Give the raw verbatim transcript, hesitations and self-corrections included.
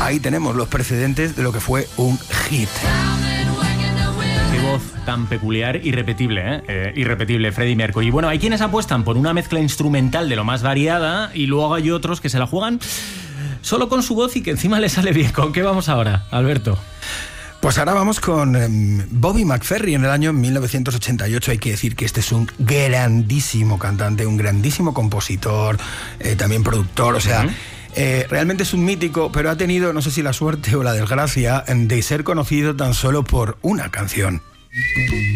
ahí tenemos los precedentes de lo que fue un hit. Qué voz tan peculiar, irrepetible, ¿eh? Eh, irrepetible, Freddie Mercury. Y bueno, hay quienes apuestan por una mezcla instrumental de lo más variada y luego hay otros que se la juegan solo con su voz y que encima le sale bien. ¿Con qué vamos ahora, Alberto? Pues ahora vamos con eh, Bobby McFerrin en el año mil novecientos ochenta y ocho. Hay que decir que este es un grandísimo cantante, un grandísimo compositor, eh, también productor, o sea... Uh-huh. Eh, realmente es un mítico, pero ha tenido, no sé si la suerte o la desgracia, de ser conocido tan solo por una canción.